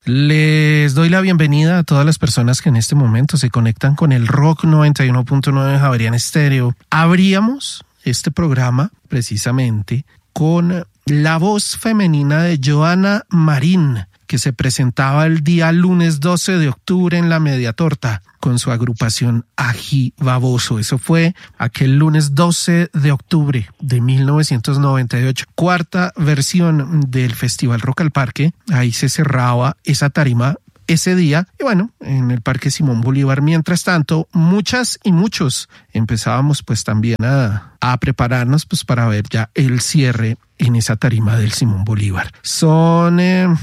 Les doy la bienvenida a todas las personas que en este momento se conectan con el Rock 91.9 Javeriana Estéreo. Abríamos este programa precisamente con la voz femenina de Joana Marín, que se presentaba el día lunes 12 de octubre en la Media Torta con su agrupación Ají Baboso. Eso fue aquel lunes 12 de octubre de 1998. Cuarta versión del Festival Rock al Parque. Ahí se cerraba esa tarima ese día, y bueno, en el Parque Simón Bolívar. Mientras tanto, muchas y muchos empezábamos pues también a prepararnos pues para ver ya el cierre en esa tarima del Simón Bolívar. Son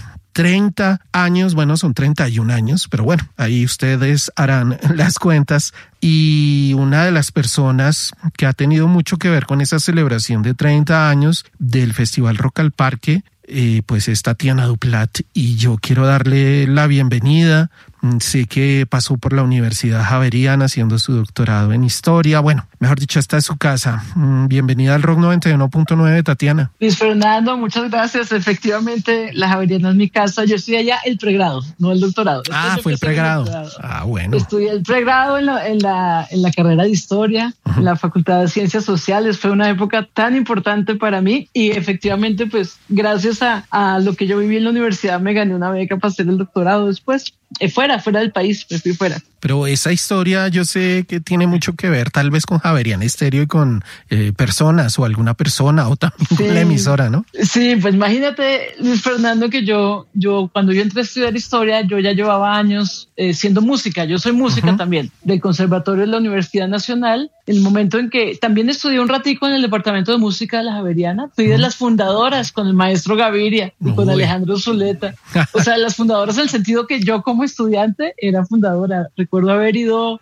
30 años, bueno, son 31 años, pero bueno, ahí ustedes harán las cuentas. Y una de las personas que ha tenido mucho que ver con esa celebración de 30 años del Festival Rock al Parque, pues es Tatiana Duplat, y yo quiero darle la bienvenida. Sé que pasó por la Universidad Javeriana haciendo su doctorado en historia. Bueno, mejor dicho, esta es su casa. Bienvenida al Rock 91.9, Tatiana. Luis Fernando, muchas gracias. Efectivamente, la Javeriana es mi casa. Yo estudié allá el pregrado, no el doctorado. Fue el pregrado. Bueno. Estudié el pregrado en la carrera de historia, en la Facultad de Ciencias Sociales. Fue una época tan importante para mí, y efectivamente, pues, gracias a lo que yo viví en la universidad, me gané una beca para hacer el doctorado después. Fuera del país, me fui fuera. Pero esa historia yo sé que tiene mucho que ver tal vez con Javeriana Estéreo y con personas o alguna persona, o también con la emisora, ¿no? Sí, pues imagínate, Luis Fernando, que yo cuando yo entré a estudiar historia, yo ya llevaba años siendo música. Yo soy música también, del Conservatorio de la Universidad Nacional. En el momento en que también estudié un ratico en el Departamento de Música de la Javeriana, fui de las fundadoras con el maestro Gaviria y con Alejandro Zuleta. O sea, las fundadoras en el sentido que yo como estudiante era fundadora. Recuerdo haber ido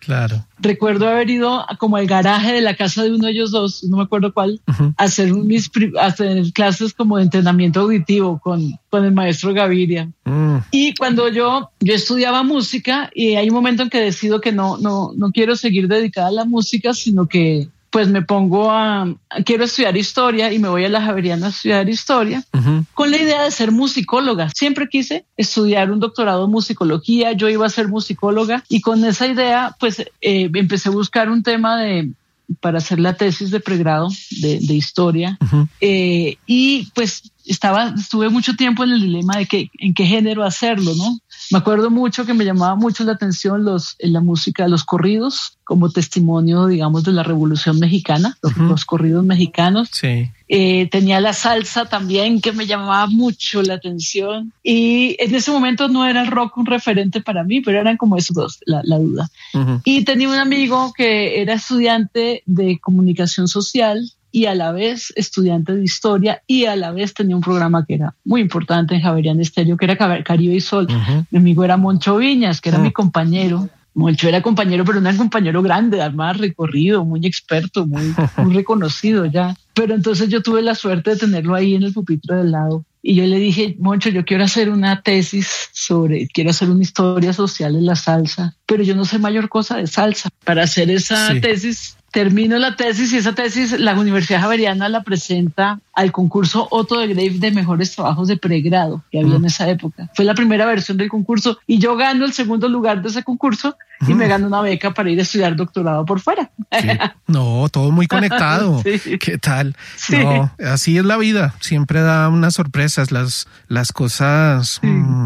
como al garaje de la casa de uno de ellos dos, no me acuerdo cuál, a hacer clases como de entrenamiento auditivo con el maestro Gaviria. Y cuando yo estudiaba música, y hay un momento en que decido que no quiero seguir dedicada a la música, sino que pues me pongo quiero estudiar historia, y me voy a la Javeriana a estudiar historia, con la idea de ser musicóloga. Siempre quise estudiar un doctorado en musicología, yo iba a ser musicóloga, y con esa idea pues empecé a buscar un tema para hacer la tesis de pregrado de historia, y pues estuve mucho tiempo en el dilema de en qué género hacerlo, ¿no? Me acuerdo mucho que me llamaba mucho la atención la música, los corridos, como testimonio, digamos, de la Revolución Mexicana, los corridos mexicanos. Sí. Tenía la salsa también, que me llamaba mucho la atención. Y en ese momento no era el rock un referente para mí, pero eran como esos dos, la duda. Y tenía un amigo que era estudiante de comunicación social y a la vez estudiante de historia, y a la vez tenía un programa que era muy importante en Javeriana Estéreo, que era Caribe y Sol. Mi amigo era Moncho Viñas, que era mi compañero. Moncho era compañero, pero no era un compañero grande, además recorrido, muy experto, muy reconocido ya. Pero entonces yo tuve la suerte de tenerlo ahí en el pupitre del lado. Y yo le dije, Moncho, yo quiero hacer una tesis quiero hacer una historia social en la salsa, pero yo no sé mayor cosa de salsa. Para hacer esa tesis, termino la tesis, y esa tesis la Universidad Javeriana la presenta al concurso Otto de Grave de mejores trabajos de pregrado que había en esa época. Fue la primera versión del concurso, y yo gano el segundo lugar de ese concurso, y me gano una beca para ir a estudiar doctorado por fuera. Sí. No, todo muy conectado. Sí. ¿Qué tal? Sí. No, así es la vida. Siempre da unas sorpresas. Las cosas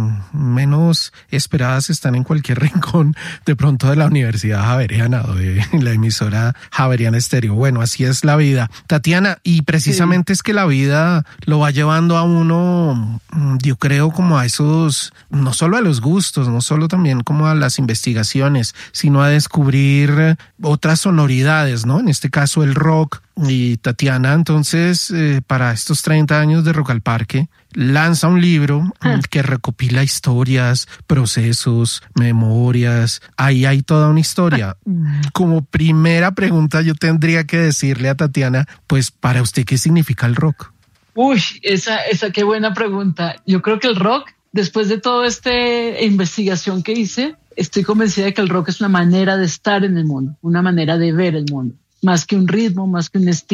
menos esperadas están en cualquier rincón, de pronto, de la Universidad Javeriana o de la emisora Javeriana Estéreo. Bueno, así es la vida. Tatiana, y precisamente es que la vida lo va llevando a uno, yo creo, como a esos, no solo a los gustos, no solo también como a las investigaciones, sino a descubrir otras sonoridades, ¿no? En este caso el rock. Y Tatiana, entonces, para estos 30 años de Rock al Parque, lanza un libro que recopila historias, procesos, memorias. Ahí hay toda una historia. Como primera pregunta, yo tendría que decirle a Tatiana, pues, para usted, ¿qué significa el rock? Uy, esa qué buena pregunta. Yo creo que el rock, después de toda esta investigación que hice, estoy convencida de que el rock es una manera de estar en el mundo, una manera de ver el mundo. Más que un ritmo, más que un estilo,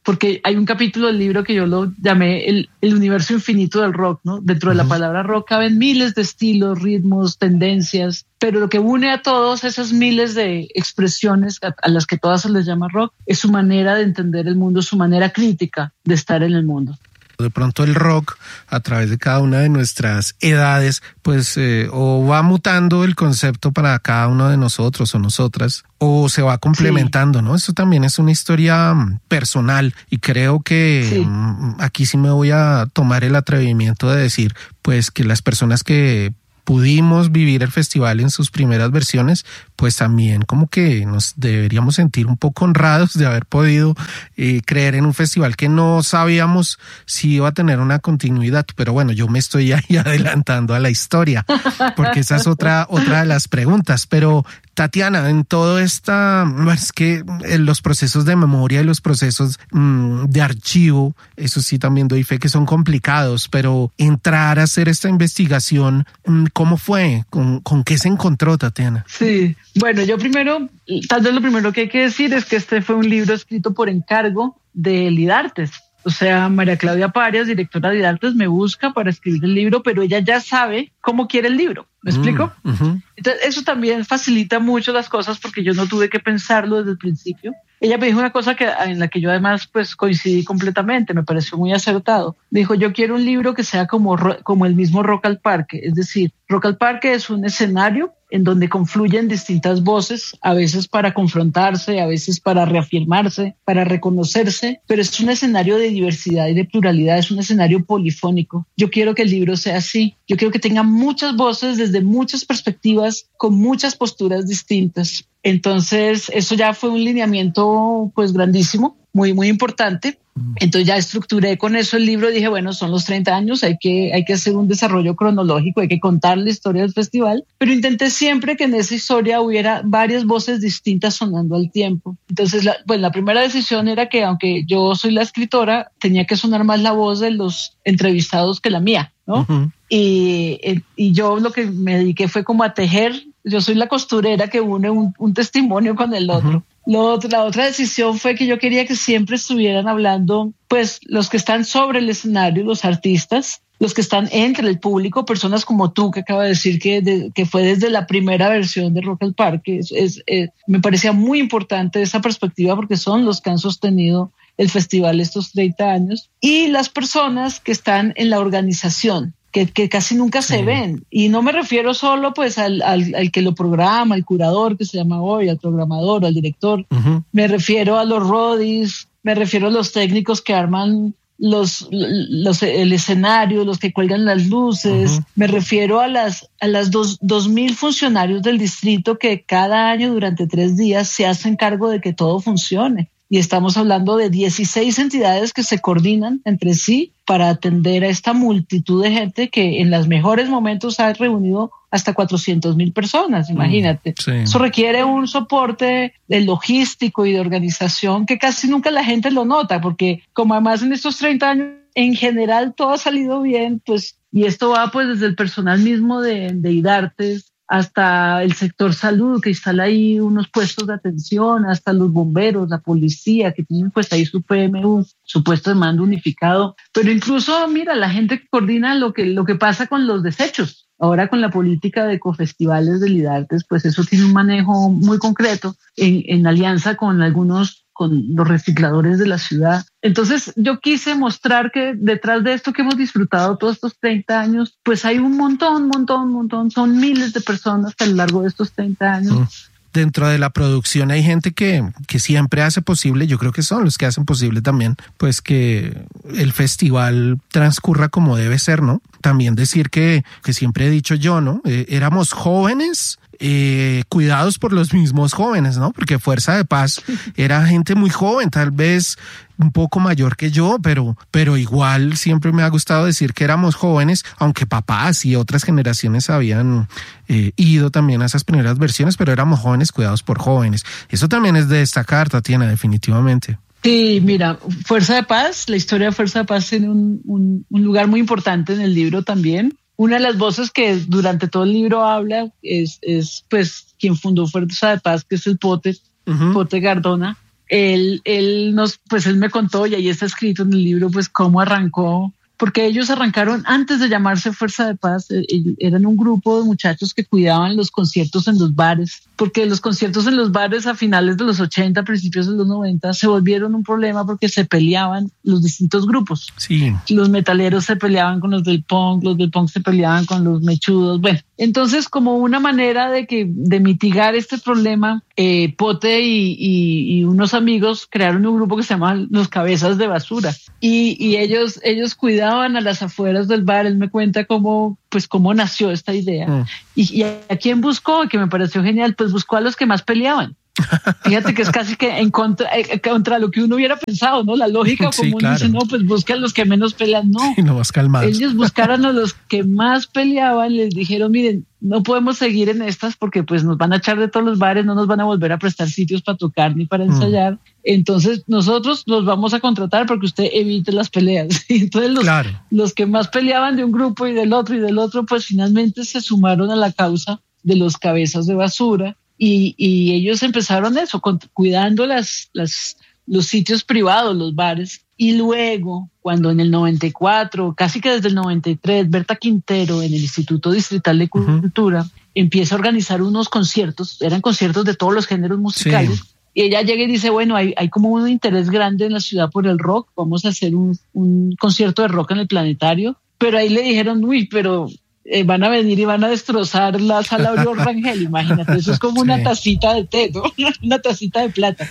porque hay un capítulo del libro que yo lo llamé el universo infinito del rock, ¿no? Dentro de la palabra rock caben miles de estilos, ritmos, tendencias, pero lo que une a todos esas miles de expresiones a las que todas se les llama rock es su manera de entender el mundo, su manera crítica de estar en el mundo. De pronto el rock, a través de cada una de nuestras edades, pues o va mutando el concepto para cada uno de nosotros o nosotras, o se va complementando, sí, ¿no? Eso también es una historia personal y creo que sí, aquí sí me voy a tomar el atrevimiento de decir, pues que las personas que pudimos vivir el festival en sus primeras versiones, pues también como que nos deberíamos sentir un poco honrados de haber podido creer en un festival que no sabíamos si iba a tener una continuidad. Pero bueno, yo me estoy ahí adelantando a la historia, porque esa es otra de las preguntas. Pero Tatiana, en todo esta, es que los procesos de memoria y los procesos de archivo, eso sí también doy fe que son complicados, pero entrar a hacer esta investigación, ¿cómo fue? ¿Con qué se encontró, Tatiana? Sí, bueno, yo primero, tal vez lo primero que hay que decir es que este fue un libro escrito por encargo de Lidartes. O sea, María Claudia Parias, directora de Lidartes, me busca para escribir el libro, pero ella ya sabe cómo quiere el libro. ¿Me explico? Entonces, eso también facilita mucho las cosas porque yo no tuve que pensarlo desde el principio. Ella me dijo una cosa en la que yo además pues coincidí completamente, me pareció muy acertado. Me dijo, yo quiero un libro que sea como el mismo Rock al Parque. Es decir, Rock al Parque es un escenario en donde confluyen distintas voces, a veces para confrontarse, a veces para reafirmarse, para reconocerse, pero es un escenario de diversidad y de pluralidad, es un escenario polifónico. Yo quiero que el libro sea así. Yo quiero que tenga muchas voces desde muchas perspectivas, con muchas posturas distintas. Entonces, eso ya fue un lineamiento pues grandísimo, muy, muy importante. Entonces ya estructuré con eso el libro, dije, bueno, son los 30 años, hay que hacer un desarrollo cronológico, hay que contar la historia del festival, pero intenté siempre que en esa historia hubiera varias voces distintas sonando al tiempo. Entonces, la primera decisión era que aunque yo soy la escritora, tenía que sonar más la voz de los entrevistados que la mía, ¿no? Y yo lo que me dediqué fue como a tejer. Yo soy la costurera que une un testimonio con el otro. La otra decisión fue que yo quería que siempre estuvieran hablando, pues, los que están sobre el escenario, los artistas, los que están entre el público, personas como tú, que acaba de decir que fue desde la primera versión de Rock al Parque. Me parecía muy importante esa perspectiva porque son los que han sostenido el festival estos 30 años. Y las personas que están en la organización, que casi nunca se ven. Y no me refiero solo pues al que lo programa, al curador que se llama hoy, al programador, al director. Me refiero a los roadies, me refiero a los técnicos que arman el escenario, los que cuelgan las luces. Me refiero a las 2,000 funcionarios del distrito que cada año durante 3 días se hacen cargo de que todo funcione. Y estamos hablando de 16 entidades que se coordinan entre sí para atender a esta multitud de gente que en los mejores momentos ha reunido hasta 400,000 personas, imagínate. Sí. Eso requiere un soporte de logístico y de organización que casi nunca la gente lo nota, porque como además en estos 30 años en general todo ha salido bien, pues, y esto va pues desde el personal mismo de Lidartes hasta el sector salud que instala ahí unos puestos de atención, hasta los bomberos, la policía que tienen pues ahí su PMU, su puesto de mando unificado, pero incluso mira la gente que coordina lo que pasa con los desechos. Ahora con la política de ecofestivales de Lidartes, pues eso tiene un manejo muy concreto en alianza con los recicladores de la ciudad. Entonces yo quise mostrar que detrás de esto que hemos disfrutado todos estos 30 años, pues hay un montón, son miles de personas que a lo largo de estos 30 años. Dentro de la producción hay gente que siempre hace posible, yo creo que son los que hacen posible también, pues que el festival transcurra como debe ser, ¿no? También decir que siempre he dicho yo, ¿no? Éramos jóvenes, cuidados por los mismos jóvenes, ¿no? Porque Fuerza de Paz era gente muy joven, tal vez un poco mayor que yo, pero igual siempre me ha gustado decir que éramos jóvenes, aunque papás y otras generaciones habían ido también a esas primeras versiones, pero éramos jóvenes cuidados por jóvenes. Eso también es de destacar, Tatiana, definitivamente. Sí, mira, Fuerza de Paz, la historia de Fuerza de Paz tiene un lugar muy importante en el libro también. Una de las voces que durante todo el libro habla es pues quien fundó Fuerza de Paz, que es el Pote Gardona. él me contó, y ahí está escrito en el libro, pues cómo arrancó, porque ellos arrancaron antes de llamarse Fuerza de Paz. Eran un grupo de muchachos que cuidaban los conciertos en los bares, porque los conciertos en los bares a finales de los 80, principios de los 90, se volvieron un problema porque se peleaban los distintos grupos. Sí. Los metaleros se peleaban con los del punk se peleaban con los mechudos. Bueno, entonces, como una manera de mitigar este problema, Pote y unos amigos crearon un grupo que se llama Los Cabezas de Basura, y ellos cuidaban a las afueras del bar. Él me cuenta cómo nació esta idea. Y a quién buscó, que me pareció genial, pues buscó a los que más peleaban. Fíjate que es casi que contra lo que uno hubiera pensado, ¿no? La lógica común, claro, dice, no, pues busca a los que menos pelean. No, sí, no, más calmados. Ellos buscaron a los que más peleaban, les dijeron, miren, no podemos seguir en estas porque pues nos van a echar de todos los bares, no nos van a volver a prestar sitios para tocar ni para ensayar. Entonces nosotros los vamos a contratar porque usted evite las peleas. Y entonces los que más peleaban de un grupo y del otro, pues finalmente se sumaron a la causa de los Cabezas de Basura. Y ellos empezaron eso, cuidando los sitios privados, los bares. Y luego, cuando en el 94, casi que desde el 93, Berta Quintero, en el Instituto Distrital de Cultura, empieza a organizar unos conciertos, eran conciertos de todos los géneros musicales. Sí. Y ella llega y dice, bueno, hay como un interés grande en la ciudad por el rock, vamos a hacer un concierto de rock en el Planetario. Pero ahí le dijeron, pero van a venir y van a destrozar la sala Oriol Rangel, imagínate, eso es como una tacita de té, ¿no? Una tacita de plata.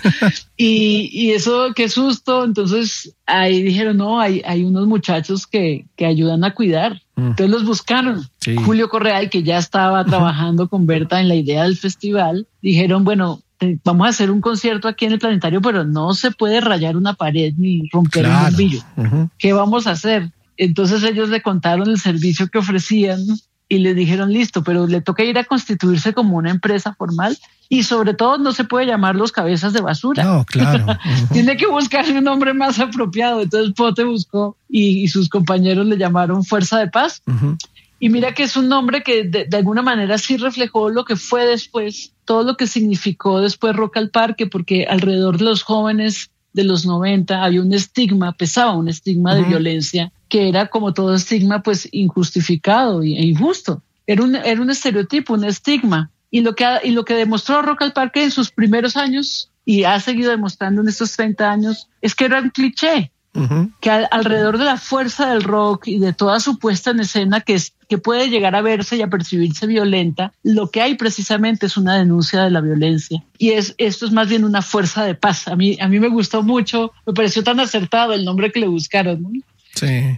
Y eso, qué susto. Entonces ahí dijeron, no, hay unos muchachos que ayudan a cuidar. Entonces los buscaron. Sí. Julio Correal, que ya estaba trabajando con Berta en la idea del festival, dijeron, bueno, vamos a hacer un concierto aquí en el Planetario, pero no se puede rayar una pared ni romper un bombillo. ¿Qué vamos a hacer? Entonces ellos le contaron el servicio que ofrecían y le dijeron, listo, pero le toca ir a constituirse como una empresa formal y sobre todo no se puede llamar Los Cabezas de Basura. No, claro. Tiene que buscar un nombre más apropiado. Entonces Pote buscó y sus compañeros le llamaron Fuerza de Paz. Y mira que es un nombre que de alguna manera sí reflejó lo que fue después, todo lo que significó después Rock al Parque, porque alrededor de los jóvenes de los 90 había un estigma, pesaba un estigma de violencia, que era como todo estigma pues injustificado e injusto. Era un estereotipo, un estigma. Y lo que demostró Rock al Parque en sus primeros años y ha seguido demostrando en estos 30 años es que era un cliché. Que alrededor de la fuerza del rock y de toda su puesta en escena que puede llegar a verse y a percibirse violenta, lo que hay precisamente es una denuncia de la violencia. Y esto es más bien una fuerza de paz. A mí me gustó mucho, me pareció tan acertado el nombre que le buscaron, ¿no? Sí.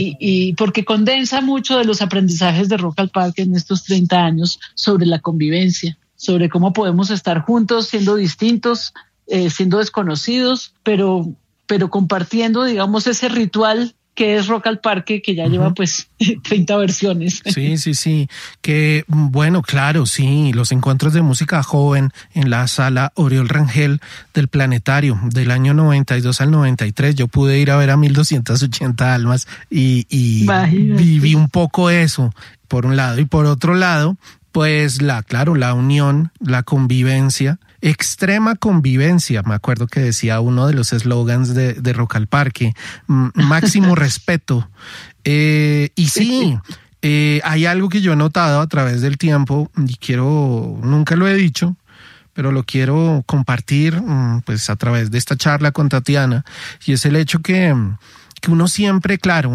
Y porque condensa mucho de los aprendizajes de Rock al Parque en estos 30 años sobre la convivencia, sobre cómo podemos estar juntos siendo distintos, siendo desconocidos, pero compartiendo, digamos, ese ritual que es Rock al Parque, que ya lleva pues 30 versiones. Sí. Que bueno, claro, sí, los encuentros de música joven en la sala Oriol Rangel del Planetario del año 92 al 93, yo pude ir a ver a 1280 almas y viví un poco eso, por un lado, y por otro lado, pues la unión, la convivencia, extrema convivencia, me acuerdo que decía uno de los eslogans de Rock al Parque, máximo respeto. Y sí, hay algo que yo he notado a través del tiempo y nunca lo he dicho, pero lo quiero compartir pues a través de esta charla con Tatiana, y es el hecho que uno siempre,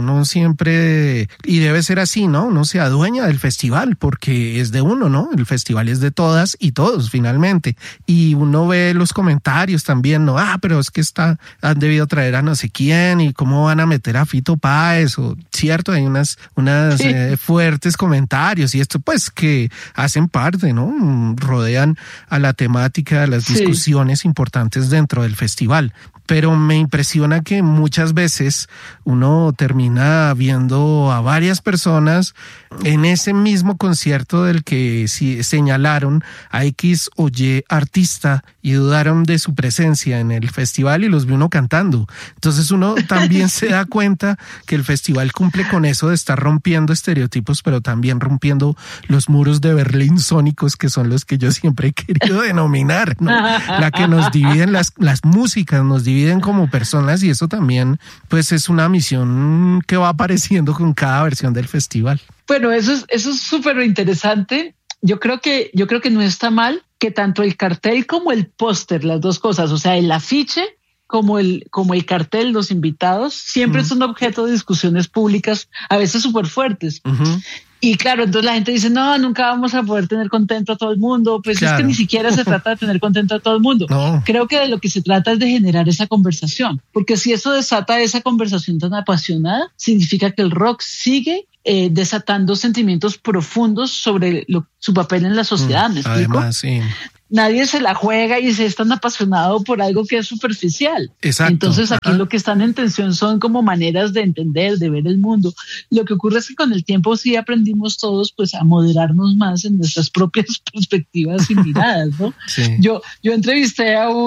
y debe ser así, ¿no? Uno se adueña del festival porque es de uno, ¿no? El festival es de todas y todos, finalmente. Y uno ve los comentarios también, ¿no? Pero es que han debido traer a no sé quién y cómo van a meter a Fito Páez, o cierto, hay unas fuertes comentarios y esto pues que hacen parte, ¿no? Rodean a la temática de las discusiones importantes dentro del festival. Pero me impresiona que muchas veces uno termina viendo a varias personas en ese mismo concierto del que señalaron a X o Y artista y dudaron de su presencia en el festival y los ve uno cantando. Entonces uno también se da cuenta que el festival cumple con eso de estar rompiendo estereotipos, pero también rompiendo los muros de Berlín sónicos, que son los que yo siempre he querido denominar, ¿no? La que nos dividen las músicas, nos dividen como personas, y eso también pues es una misión que va apareciendo con cada versión del festival. Bueno, eso es súper interesante. Yo creo que no está mal que tanto el cartel como el póster, las dos cosas, o sea, el afiche como el cartel, los invitados, siempre son objeto de discusiones públicas, a veces súper fuertes. Y claro, entonces la gente dice, no, nunca vamos a poder tener contento a todo el mundo. Pues claro, es que ni siquiera se trata de tener contento a todo el mundo. No. Creo que de lo que se trata es de generar esa conversación, porque si eso desata esa conversación tan apasionada, significa que el rock sigue desatando sentimientos profundos sobre su papel en la sociedad. ¿Me explico? Además, sí. Nadie se la juega y se es tan apasionado por algo que es superficial. Exacto. Entonces aquí lo que están en tensión son como maneras de entender, de ver el mundo. Lo que ocurre es que con el tiempo sí aprendimos todos pues a moderarnos más en nuestras propias perspectivas y miradas, ¿no? Sí. Yo entrevisté a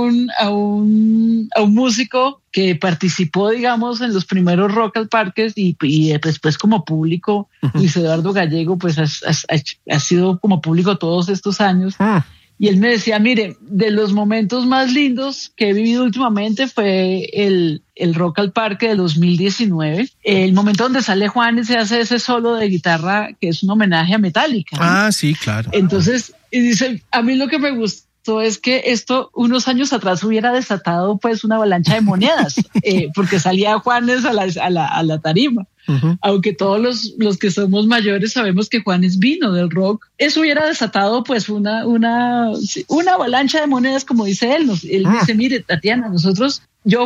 un músico que participó, digamos, en los primeros Rock al Parque y después como público, Luis Eduardo Gallego, pues ha sido como público todos estos años. Y él me decía, mire, de los momentos más lindos que he vivido últimamente fue el Rock al Parque de 2019, el momento donde sale Juan y se hace ese solo de guitarra que es un homenaje a Metallica, ¿no? Ah, sí, claro. Entonces, y dice, a mí lo que me gustó es que esto unos años atrás hubiera desatado pues una avalancha de monedas, porque salía Juanes a la tarima. Aunque todos los que somos mayores sabemos que Juanes vino del rock, eso hubiera desatado pues una avalancha de monedas, como dice él. Él dice, mire, Tatiana, yo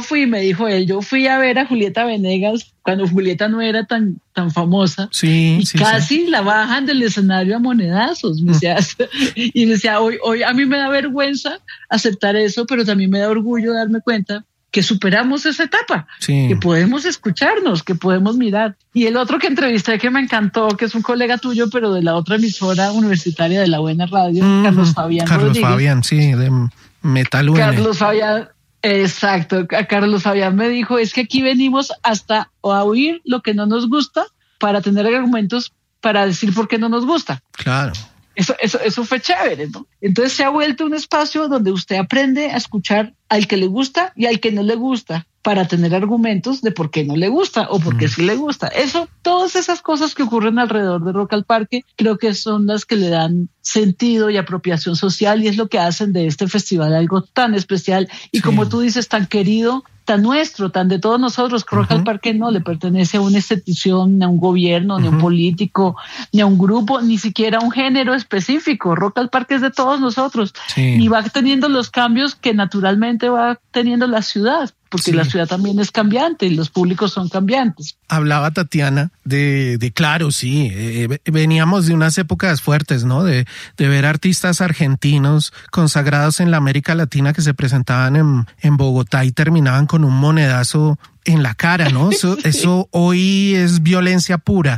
fui a ver a Julieta Venegas cuando Julieta no era tan famosa, y casi la bajan del escenario a monedazos. Y me decía, hoy a mí me da vergüenza aceptar eso, pero también me da orgullo darme cuenta que superamos esa etapa, que podemos escucharnos, que podemos mirar. Y el otro que entrevisté que me encantó, que es un colega tuyo, pero de la otra emisora universitaria de La Buena Radio, Carlos Fabián Rodríguez. Carlos Fabián, sí, de Metal UN. Carlos Fabián, exacto. Carlos Fabián me dijo, es que aquí venimos hasta a oír lo que no nos gusta para tener argumentos para decir por qué no nos gusta. Claro. Eso fue chévere, ¿no? Entonces se ha vuelto un espacio donde usted aprende a escuchar al que le gusta y al que no le gusta para tener argumentos de por qué no le gusta o por qué sí le gusta. Todas esas cosas que ocurren alrededor de Rock al Parque creo que son las que le dan sentido y apropiación social y es lo que hacen de este festival algo tan especial y como tú dices, tan querido, tan nuestro, tan de todos nosotros. Rock al Parque no le pertenece a una institución, ni a un gobierno, ni a un político, ni a un grupo, ni siquiera a un género específico. Rock al Parque es de todos nosotros y va teniendo los cambios que naturalmente va teniendo la ciudad, porque la ciudad también es cambiante y los públicos son cambiantes. Hablaba Tatiana claro, veníamos de unas épocas fuertes, ¿no? De ver artistas argentinos consagrados en la América Latina que se presentaban en Bogotá y terminaban con un monedazo en la cara, ¿no? Eso hoy es violencia pura.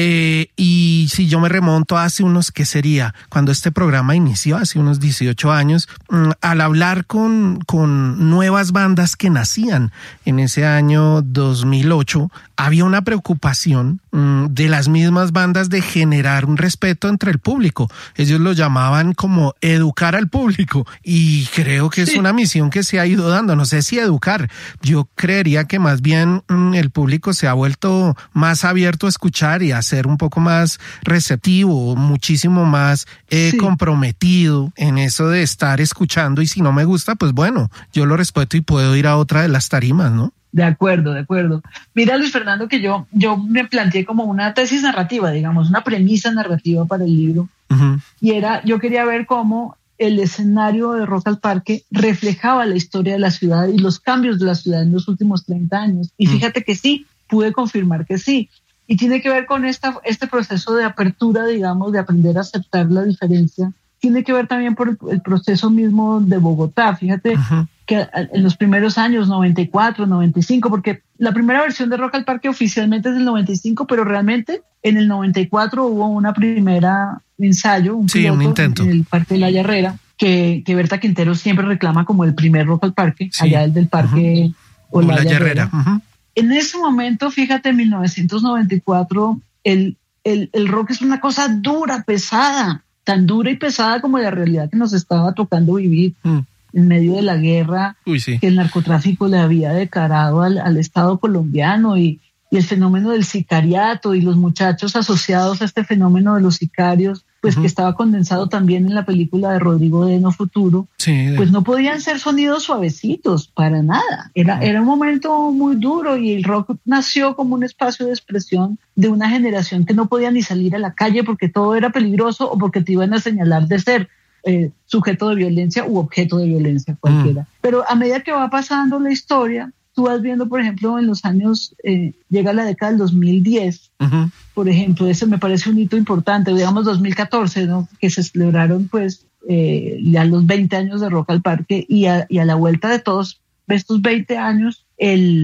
Y si yo me remonto hace ¿qué sería? Cuando este programa inició, hace unos 18 años, al hablar con nuevas bandas que nacían en ese año 2008, había una preocupación de las mismas bandas de generar un respeto entre el público. Ellos lo llamaban como educar al público y creo que es una misión que se ha ido dando. No sé si educar, yo creería que más bien el público se ha vuelto más abierto a escuchar y a ser un poco más receptivo, muchísimo más comprometido en eso de estar escuchando y si no me gusta, pues bueno, yo lo respeto y puedo ir a otra de las tarimas, ¿no? De acuerdo. Mira, Luis Fernando, que yo me planteé como una tesis narrativa, digamos, una premisa narrativa para el libro. Y yo quería ver cómo el escenario de Rock al Parque reflejaba la historia de la ciudad y los cambios de la ciudad en los últimos 30 años. Y fíjate que sí, pude confirmar que sí. Y tiene que ver con este proceso de apertura, digamos, de aprender a aceptar la diferencia. Tiene que ver también por el proceso mismo de Bogotá. Fíjate que en los primeros años, 94, 95, porque la primera versión de Rock al Parque oficialmente es del 95, pero realmente en el 94 hubo una primera ensayo, un intento en el Parque de la Herrera. que Berta Quintero siempre reclama como el primer Rock al Parque, sí, allá el del Parque Olaya Herrera. En ese momento, fíjate, en 1994, el rock es una cosa dura, pesada, tan dura y pesada como la realidad que nos estaba tocando vivir en medio de la guerra, que el narcotráfico le había declarado al Estado colombiano y el fenómeno del sicariato y los muchachos asociados a este fenómeno de los sicarios, pues que estaba condensado también en la película de Rodrigo de No Futuro, pues no podían ser sonidos suavecitos para nada. Era un momento muy duro y el rock nació como un espacio de expresión de una generación que no podía ni salir a la calle porque todo era peligroso o porque te iban a señalar de ser sujeto de violencia u objeto de violencia cualquiera. Pero a medida que va pasando la historia, tú vas viendo, por ejemplo, en los años, llega la década del 2010, por ejemplo, ese me parece un hito importante, digamos 2014, ¿no? Que se celebraron pues ya los 20 años de Rock al Parque y a la vuelta de todos estos 20 años,